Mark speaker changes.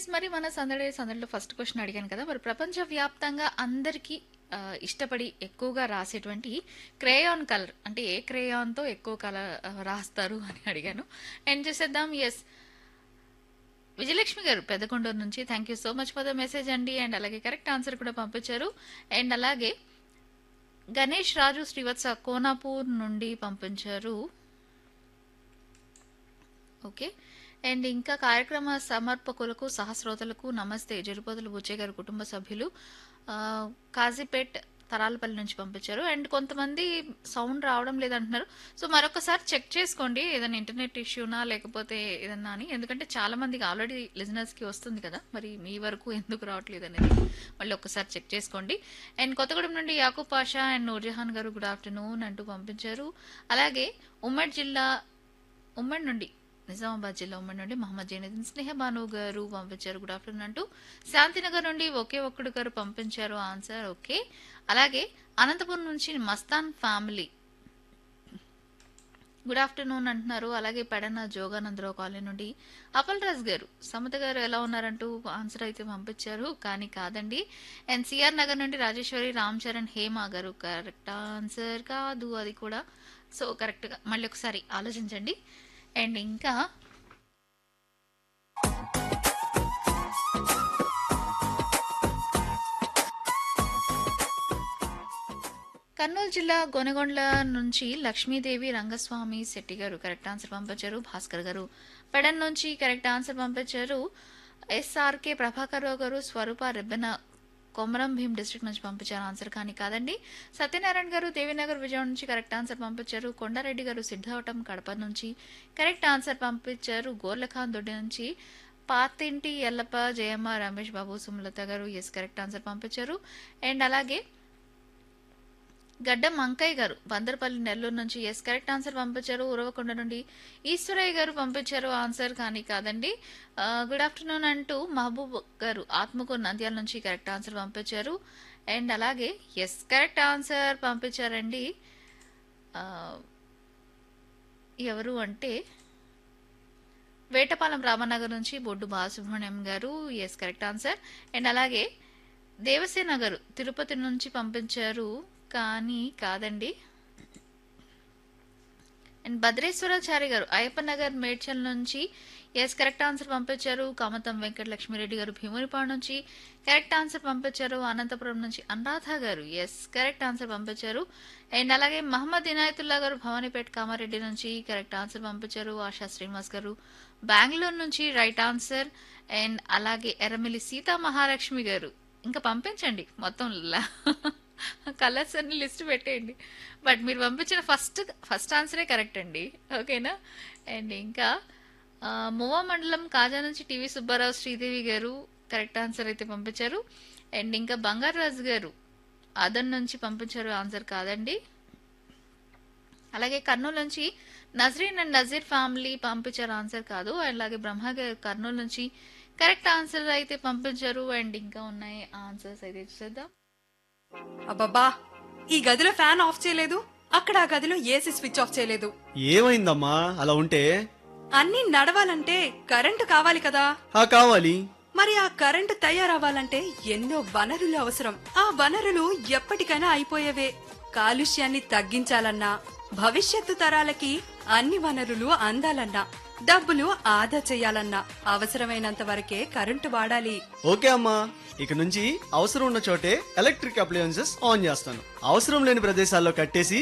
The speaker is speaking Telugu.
Speaker 1: ఎస్ మరి మన సందడిలో ఫస్ట్ క్వశ్చన్ అడిగాను కదా మరి ప్రపంచవ్యాప్తంగా అందరికీ ఇష్టపడి ఎక్కువగా రాసేటువంటి క్రేయాన్ కలర్ అంటే ఏ క్రేయాన్తో ఎక్కువ కలర్ రాస్తారు అని అడిగాను. అండ్ చేసేద్దాం. ఎస్ విజయలక్ష్మి గారు పెద్దకొండూరు నుంచి thank you so much for the message అండి. అండ్ అలాగే కరెక్ట్ ఆన్సర్ కూడా పంపించారు. అండ్ అలాగే గణేష్ రాజు శ్రీవత్స కోనాపూర్ నుండి పంపించారు. ఓకే. అండ్ ఇంకా కార్యక్రమ సమర్పకులకు సహస్రోతలకు నమస్తే. జరుపతులు బుచ్చయ్య గారు కుటుంబ సభ్యులు కాజీపేట్ తరాలపల్లి నుంచి పంపించారు. అండ్ కొంతమంది సౌండ్ రావడం లేదంటున్నారు. సో మరొకసారి చెక్ చేసుకోండి ఏదైనా ఇంటర్నెట్ ఇష్యూనా లేకపోతే ఏదన్నా అని. ఎందుకంటే చాలా మందికి ఆల్రెడీ లిజనర్స్కి వస్తుంది కదా, మరి మీ వరకు ఎందుకు రావట్లేదు అనేది మళ్ళీ ఒక్కసారి చెక్ చేసుకోండి. అండ్ కొత్తగూడెం నుండి యాకూబ్ పాషా అండ్ నూర్జహాన్ గారు గుడ్ ఆఫ్టర్నూన్ అంటూ పంపించారు. అలాగే ఉమ్మడి నుండి నిజామాబాద్ జిల్లా ఉమ్మడి నుండి మహమ్మద్ జైనుద్దీన్ స్నేహబాను గారు పంపించారు గుడ్ ఆఫ్టర్నూన్ అంటూ. శాంతినగర్ నుండి ఒకే ఒక్కడు గారు పంపించారు ఆన్సర్. ఓకే. అలాగే అనంతపురం నుంచి మస్తాన్ ఫ్యామిలీ గుడ్ ఆఫ్టర్నూన్ అంటున్నారు. అలాగే పెడన జోగానందరావు కాలనీ నుండి అపల్ రాజ్ గారు సమత గారు ఎలా ఉన్నారంటూ ఆన్సర్ అయితే పంపించారు, కానీ కాదండి. అండ్ సిఆర్ నగర్ నుండి రాజేశ్వరి రామ్ చరణ్ హేమ గారు కరెక్ట్ ఆన్సర్ కాదు అది కూడా. సో కరెక్ట్గా మళ్ళీ ఒకసారి ఆలోచించండి. అండ్ ఇంకా కర్నూలు జిల్లా గొనగొండ్ల నుంచి లక్ష్మీదేవి రంగస్వామి శెట్టి గారు కరెక్ట్ ఆన్సర్ పంపించారు. భాస్కర్ గారు పెడన్ నుంచి కరెక్ట్ ఆన్సర్ పంపించారు. ఎస్ఆర్కే ప్రభాకర్ రావు గారు స్వరూప రెబ్బెన కొమరం భీం డిస్ట్రిక్ట్ నుంచి పంపించారు ఆన్సర్, కానీ కాదండి. సత్యనారాయణ గారు దేవినగర్ విజయవాడ నుంచి కరెక్ట్ ఆన్సర్ పంపించారు. కొండారెడ్డి గారు సిద్ధవటం కడప నుంచి కరెక్ట్ ఆన్సర్ పంపించారు. గోర్లఖాన్ దొడ్డి నుంచి పాతింటి ఎల్లప్ప జయమ్మ రమేష్ బాబు సుమలత గారు ఎస్ కరెక్ట్ ఆన్సర్ పంపించారు. అండ్ అలాగే గడ్డం అంకయ్య గారు బందరపల్లి నెల్లూరు నుంచి ఎస్ కరెక్ట్ ఆన్సర్ పంపించారు. ఉరవకొండ నుండి ఈశ్వరయ్య గారు పంపించారు ఆన్సర్, కానీ కాదండి. గుడ్ ఆఫ్టర్నూన్ అంటూ మహబూబ్ గారు ఆత్మకూరు నంద్యాల నుంచి కరెక్ట్ ఆన్సర్ పంపించారు. అండ్ అలాగే ఎస్ కరెక్ట్ ఆన్సర్ పంపించారండి. ఎవరు అంటే వేటపాలెం రామనగర్ నుంచి బొడ్డు బాలసుబ్రహ్మణ్యం గారు ఎస్ కరెక్ట్ ఆన్సర్. అండ్ అలాగే దేవసేన గారు తిరుపతి నుంచి పంపించారు, కానీ కాదండి. అండ్ భద్రేశ్వరాచారి గారు అయ్యప్పనగర్ మేడ్చల్ నుంచి ఎస్ కరెక్ట్ ఆన్సర్ పంపించారు. కామతం వెంకట లక్ష్మీరెడ్డి గారు భీమునిపాడు నుంచి కరెక్ట్ ఆన్సర్ పంపించారు. అనంతపురం నుంచి అనురాధ గారు ఎస్ కరెక్ట్ ఆన్సర్ పంపించారు. అండ్ అలాగే మహమ్మద్ ఇనాయతుల్లా గారు భవానీపేట కామారెడ్డి నుంచి కరెక్ట్ ఆన్సర్ పంపించారు. ఆశా శ్రీనివాస్ గారు బెంగళూరు నుంచి రైట్ ఆన్సర్. అండ్ అలాగే ఎర్రమిల్లి సీతా మహాలక్ష్మి గారు ఇంకా పంపించండి మొత్తం కలర్స్ అన్ని లిస్ట్ పెట్టేయండి. బట్ మీరు పంపించిన ఫస్ట్ ఆన్సరే కరెక్ట్ అండి. ఓకేనా. అండ్ ఇంకా మువ్వా మండలం కాజా నుంచి టీవీ సుబ్బారావు శ్రీదేవి గారు కరెక్ట్ ఆన్సర్ అయితే పంపించారు. అండ్ ఇంకా బంగారాజు గారు అదన్ నుంచి పంపించారు ఆన్సర్ కాదండి. అలాగే కర్నూలు నుంచి నజరీన్ అండ్ నజీర్ ఫ్యామిలీ పంపించారు ఆన్సర్ కాదు. అలాగే బ్రహ్మ గారు కర్నూలు నుంచి కరెక్ట్ ఆన్సర్ అయితే పంపించారు. అండ్ ఇంకా ఉన్నాయి ఆన్సర్స్ అయితే చూసేద్దాం.
Speaker 2: అబ్బబ్బా, ఈ గదిలో ఫ్యాన్ ఆఫ్ చేయలేదు, అక్కడ ఆ గదిలో ఏసీ స్విచ్ ఆఫ్ చేయలేదు.
Speaker 3: ఏమైందమ్మా అలా ఉంటే?
Speaker 2: అన్నీ నడవాలంటే కరెంటు కావాలి కదా.
Speaker 3: కావాలి.
Speaker 2: మరి ఆ కరెంటు తయారవ్వాలంటే ఎన్నో వనరులు అవసరం. ఆ వనరులు ఎప్పటికైనా అయిపోయేవే. కాలుష్యాన్ని తగ్గించాలన్నా, భవిష్యత్తు తరాలకి అన్ని వనరులు అందాలన్నా, డబ్బులు ఆదా చేయాలన్నా అవసరమైనంత వరకే కరెంటు వాడాలి.
Speaker 3: ఓకే అమ్మా, ఇక నుంచి అవసరం ఉన్న చోటే ఎలక్ట్రిక్ అప్లయన్సెస్ ఆన్ చేస్తాను. అవసరం లేని ప్రదేశాల్లో కట్టేసి